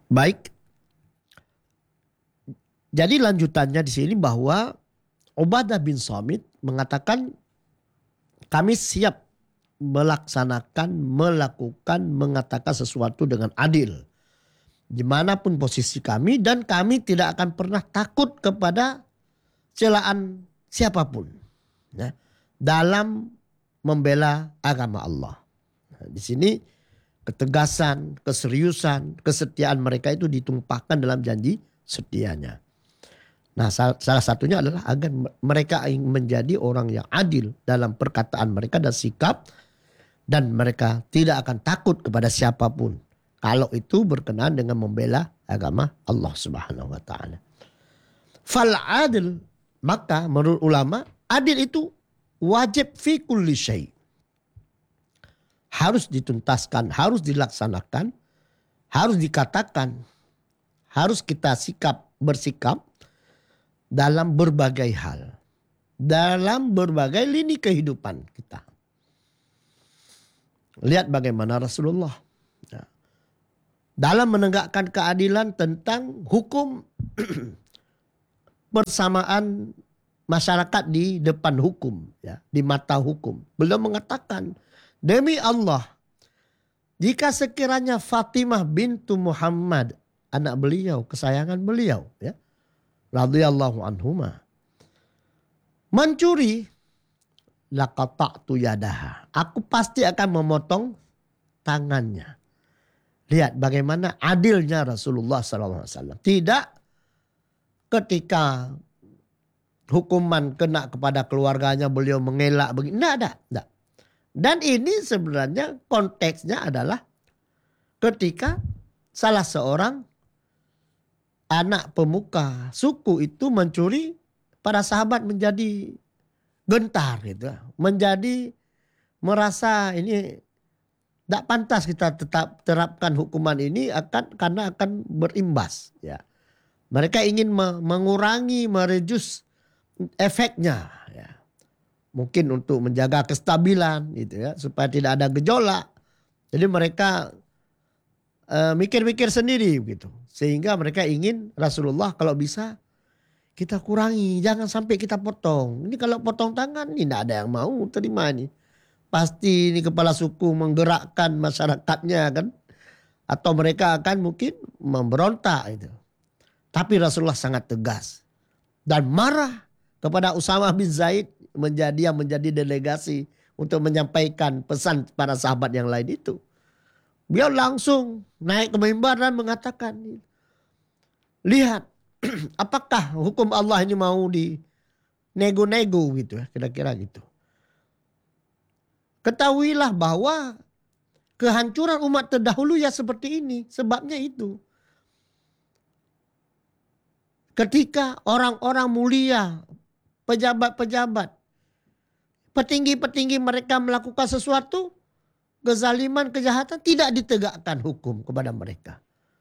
Baik. Jadi lanjutannya di sini bahwa Ubadah bin Samit mengatakan kami siap melaksanakan, melakukan, mengatakan sesuatu dengan adil. Dimanapun posisi kami dan kami tidak akan pernah takut kepada celaan siapapun. Ya, dalam membela agama Allah. Nah, di sini ketegasan, keseriusan, kesetiaan mereka itu ditumpahkan dalam janji setianya. Nah, salah satunya adalah agar mereka ingin menjadi orang yang adil dalam perkataan mereka dan sikap. Dan mereka tidak akan takut kepada siapapun. Kalau itu berkenaan dengan membela agama Allah Subhanahu wa ta'ala. Fal adil, maka menurut ulama, adil itu wajib fi kulli syai'. Harus dituntaskan, harus dilaksanakan, harus dikatakan, harus kita bersikap dalam berbagai hal. Dalam berbagai lini kehidupan kita. Lihat bagaimana Rasulullah dalam menegakkan keadilan tentang hukum persamaan masyarakat di depan hukum, ya, di mata hukum. Beliau mengatakan, demi Allah, jika sekiranya Fatimah bintu Muhammad, anak beliau, kesayangan beliau, ya, radhiyallahu anhuma, mencuri, laqata'tu yadaha, aku pasti akan memotong tangannya. Lihat bagaimana adilnya Rasulullah SAW. Tidak ketika hukuman kena kepada keluarganya beliau mengelak begini. Tidak. Dan ini sebenarnya konteksnya adalah ketika salah seorang anak pemuka suku itu mencuri, para sahabat menjadi gentar gitu. Menjadi merasa ini tidak pantas kita tetap terapkan hukuman ini karena akan berimbas. Ya. Mereka ingin mengurangi, mereduce efeknya. Ya. Mungkin untuk menjaga kestabilan gitu ya, supaya tidak ada gejolak. Jadi mereka mikir-mikir sendiri gitu. Sehingga mereka ingin Rasulullah kalau bisa kita kurangi, jangan sampai kita potong. Ini kalau potong tangan ini tidak ada yang mau terima ini. Pasti ini kepala suku menggerakkan masyarakatnya kan. Atau mereka akan mungkin memberontak itu. Tapi Rasulullah sangat tegas. Dan marah kepada Usamah bin Zaid yang menjadi delegasi untuk menyampaikan pesan para sahabat yang lain itu. Beliau langsung naik ke mimbar dan mengatakan, lihat apakah hukum Allah ini mau dinego-nego gitu ya, kira-kira gitu. Ketahuilah bahwa kehancuran umat terdahulu ya seperti ini. Sebabnya itu. Ketika orang-orang mulia, pejabat-pejabat, petinggi-petinggi mereka melakukan sesuatu, kezaliman, kejahatan, tidak ditegakkan hukum kepada mereka.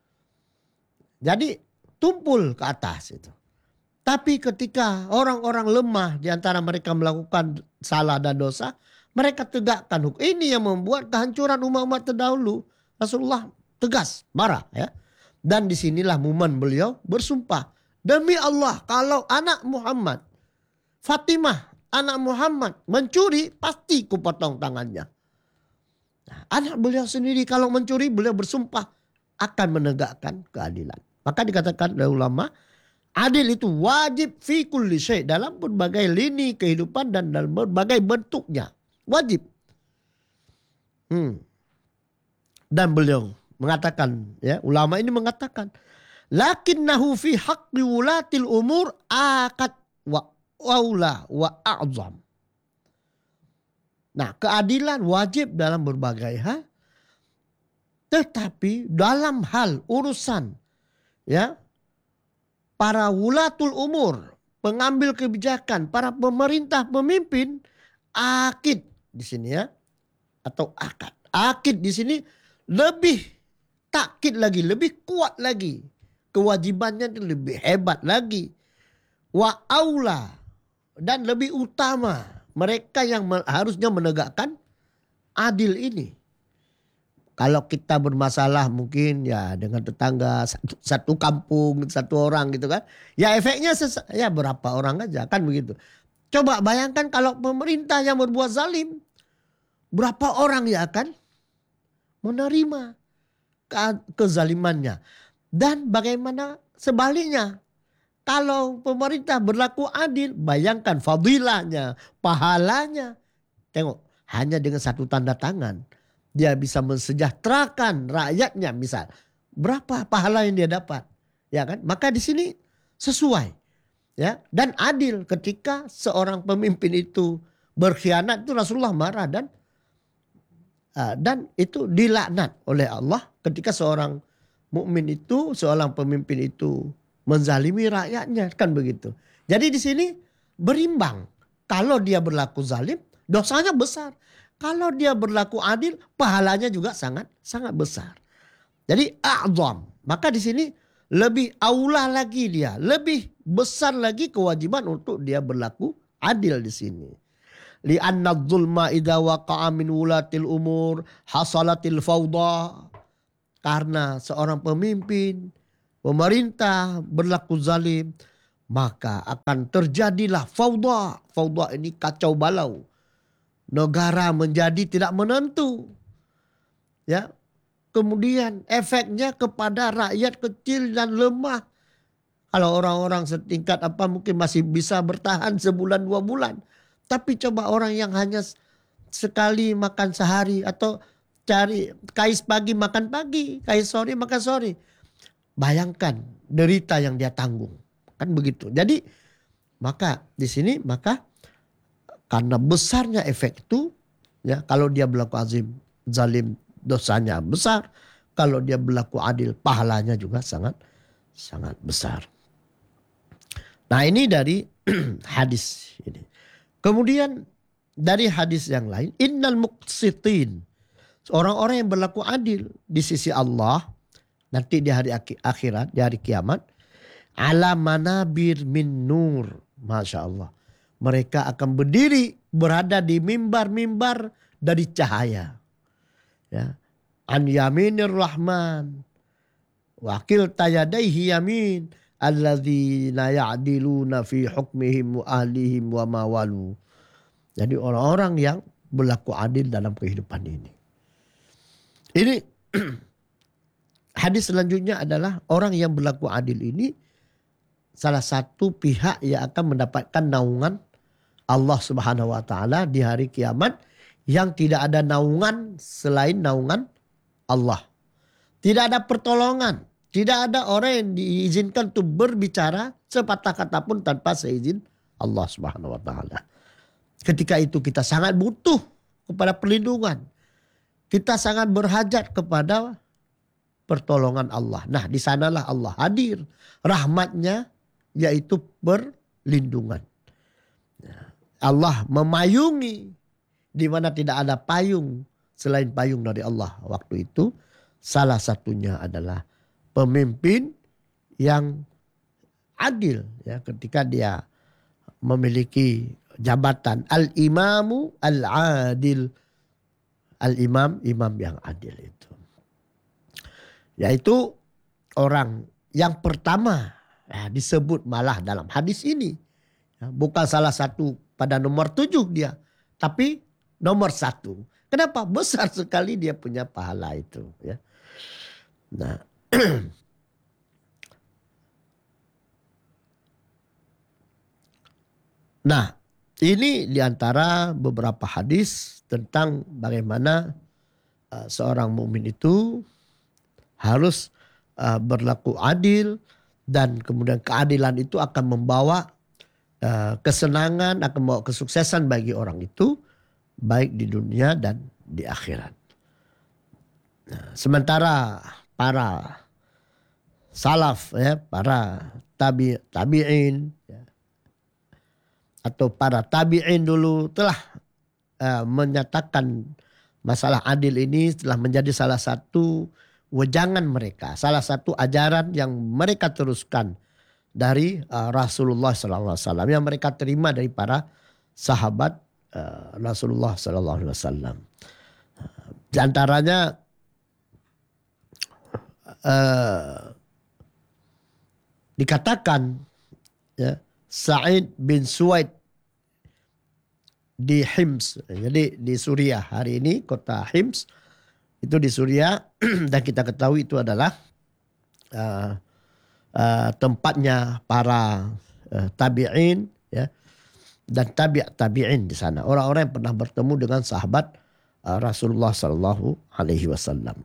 Jadi tumpul ke atas itu. Tapi ketika orang-orang lemah di antara mereka melakukan salah dan dosa, mereka tegakkan hukum. Ini yang membuat kehancuran umat-umat terdahulu. Rasulullah tegas, marah ya. Dan disinilah momen beliau bersumpah. Demi Allah, kalau anak Muhammad, Fatimah anak Muhammad mencuri, pasti kupotong tangannya. Nah, anak beliau sendiri kalau mencuri, beliau bersumpah akan menegakkan keadilan. Maka dikatakan oleh ulama, adil itu wajib fi kulli syai', dalam berbagai lini kehidupan dan dalam berbagai bentuknya. Wajib. Dan beliau mengatakan, ya, ulama ini mengatakan, lakinnahu fi haqqi wulatil umur akad wa aula wa a'zam. Nah, keadilan wajib dalam berbagai hal. Tetapi dalam hal urusan, ya, para wulatul umur, pengambil kebijakan, para pemerintah, pemimpin, akid di sini ya, atau akad. Akid di sini lebih takkid lagi, lebih kuat lagi. Kewajibannya lebih hebat lagi. Wa aula, dan lebih utama mereka yang harusnya menegakkan adil ini. Kalau kita bermasalah mungkin ya dengan tetangga satu kampung, satu orang gitu kan. Ya efeknya ya berapa orang aja kan begitu. Coba bayangkan kalau pemerintah yang berbuat zalim. Berapa orang ya akan menerima kezalimannya. Dan bagaimana sebaliknya. Kalau pemerintah berlaku adil, bayangkan fadilahnya, pahalanya. Tengok, hanya dengan satu tanda tangan. Dia bisa mensejahterakan rakyatnya misal. Berapa pahala yang dia dapat. Ya kan? Maka di sini sesuai. Ya, dan adil ketika seorang pemimpin itu berkhianat, itu Rasulullah marah dan itu dilaknat oleh Allah ketika seorang mukmin itu, seorang pemimpin itu menzalimi rakyatnya, kan begitu. Jadi di sini berimbang. Kalau dia berlaku zalim, dosanya besar. Kalau dia berlaku adil, pahalanya juga sangat sangat besar. Jadi a'zam. Maka di sini lebih aula lagi dia, lebih besar lagi kewajiban untuk dia berlaku adil di sini. Li'anna dzulma idza waqa'a min wulatil umur hasalatil fawda. Karena seorang pemimpin, pemerintah berlaku zalim, maka akan terjadilah fawda. Fawda ini kacau balau. Negara menjadi tidak menentu. Ya. Kemudian efeknya kepada rakyat kecil dan lemah. Kalau orang-orang setingkat apa mungkin masih bisa bertahan sebulan 2 bulan. Tapi coba orang yang hanya sekali makan sehari atau cari kais pagi makan pagi, kais sore makan sore. Bayangkan derita yang dia tanggung. Kan begitu. Jadi maka di sini karena besarnya efek itu ya, kalau dia berlaku zalim dosanya besar, kalau dia berlaku adil pahalanya juga sangat sangat besar. Nah, ini dari hadis ini. Kemudian dari hadis yang lain, innal muqsitin, orang-orang yang berlaku adil di sisi Allah nanti di hari akhirat, di hari kiamat, ala manabir min nur, masya Allah. Mereka akan berdiri berada di mimbar-mimbar dari cahaya. Ya. An yaminir rahman. Wakil tayadaihi yamin. Alladzina ya'diluna fi hukmihim wa ahlihim wa mawalu. Jadi orang-orang yang berlaku adil dalam kehidupan ini. Ini hadis selanjutnya adalah orang yang berlaku adil ini salah satu pihak yang akan mendapatkan naungan Allah Subhanahu wa taala di hari kiamat yang tidak ada naungan selain naungan Allah. Tidak ada pertolongan, tidak ada orang yang diizinkan untuk berbicara sepatah kata pun tanpa seizin Allah Subhanahu wa taala. Ketika itu kita sangat butuh kepada perlindungan. Kita sangat berhajat kepada pertolongan Allah. Nah, di sanalah Allah hadir. Rahmatnya yaitu perlindungan. Allah memayungi di mana tidak ada payung selain payung dari Allah waktu itu. Salah satunya adalah pemimpin yang adil ya, ketika dia memiliki jabatan al-imamu al-adil. Al-imam, imam yang adil itu. Yaitu orang yang pertama ya, disebut malah dalam hadis ini. Ya, bukan salah satu pada nomor 7 dia. Tapi nomor 1. Kenapa? Besar sekali dia punya pahala itu. Ya. Nah, nah, ini diantara beberapa hadis tentang bagaimana seorang mukmin itu harus berlaku adil dan kemudian keadilan itu akan membawa kesenangan, akan membawa kesuksesan bagi orang itu baik di dunia dan di akhirat. Nah, sementara para salaf ya, para tabi'in ya, atau para tabi'in dulu telah menyatakan masalah adil ini telah menjadi salah satu wejangan mereka, salah satu ajaran yang mereka teruskan dari Rasulullah SAW yang mereka terima dari para sahabat Rasulullah SAW. Di antaranya dikatakan ya, Sa'id bin Suwaid di Hims. Jadi di Suriah hari ini, kota Hims itu di Suriah. Dan kita ketahui itu adalah tempatnya para tabi'in ya, dan tabi'in di sana. Orang-orang yang pernah bertemu dengan sahabat Rasulullah Sallallahu Alaihi Wasallam.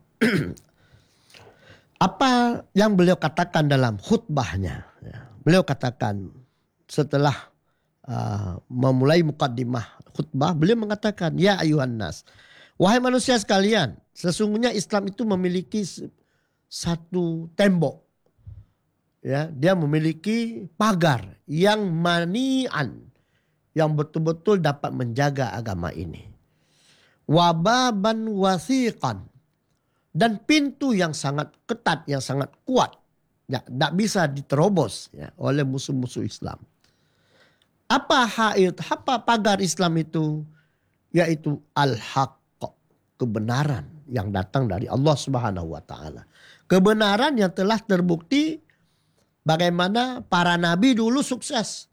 Apa yang beliau katakan dalam khutbahnya? Ya. Beliau katakan setelah memulai mukaddimah khutbah, beliau mengatakan, ya ayuhan nas, wahai manusia sekalian, sesungguhnya Islam itu memiliki satu tembok. Ya, dia memiliki pagar yang mani'an, yang betul-betul dapat menjaga agama ini. Wababan wasiqan, dan pintu yang sangat ketat, yang sangat kuat, ya, tidak bisa diterobos ya, oleh musuh-musuh Islam. Apa pagar Islam itu? Yaitu al-haq, kebenaran yang datang dari Allah Subhanahu wa taala. Kebenaran yang telah terbukti bagaimana para nabi dulu sukses